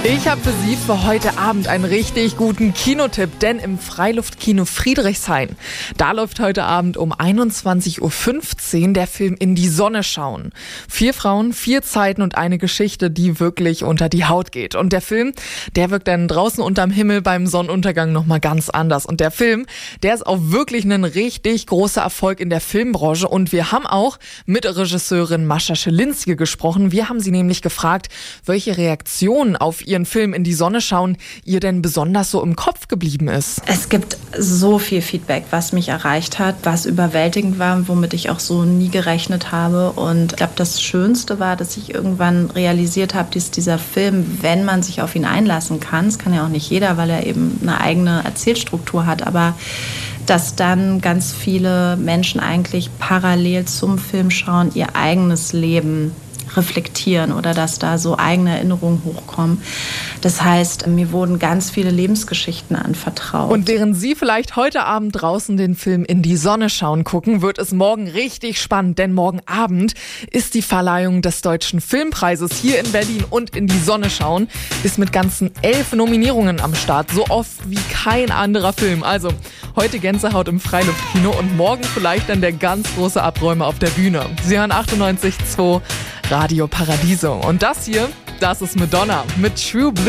Ich habe für Sie für heute Abend einen richtig guten Kinotipp, denn im Freiluftkino Friedrichshain, da läuft heute Abend um 21.15 Uhr der Film In die Sonne schauen. 4 Frauen, 4 Zeiten und eine Geschichte, die wirklich unter die Haut geht. Und der Film, der wirkt dann draußen unterm Himmel beim Sonnenuntergang nochmal ganz anders. Und der Film, der ist auch wirklich ein richtig großer Erfolg in der Filmbranche. Und wir haben auch mit Regisseurin Mascha Schilinski gesprochen. Wir haben sie nämlich gefragt, welche Reaktionen auf ihren Film In die Sonne schauen ihr denn besonders so im Kopf geblieben ist. Es gibt so viel Feedback, was mich erreicht hat, was überwältigend war, womit ich auch so nie gerechnet habe. Und ich glaube, das Schönste war, dass ich irgendwann realisiert habe, dass dieser Film, wenn man sich auf ihn einlassen kann, das kann ja auch nicht jeder, weil er eben eine eigene Erzählstruktur hat, aber dass dann ganz viele Menschen eigentlich parallel zum Film schauen, ihr eigenes Leben reflektieren oder dass da so eigene Erinnerungen hochkommen. Das heißt, mir wurden ganz viele Lebensgeschichten anvertraut. Und während Sie vielleicht heute Abend draußen den Film In die Sonne schauen gucken, wird es morgen richtig spannend, denn morgen Abend ist die Verleihung des Deutschen Filmpreises hier in Berlin und In die Sonne schauen ist mit ganzen 11 Nominierungen am Start, so oft wie kein anderer Film. Also heute Gänsehaut im Freiluftkino und morgen vielleicht dann der ganz große Abräumer auf der Bühne. Sie hören 98.2 Radio Paradiso. Und das hier, das ist Madonna mit True Blue.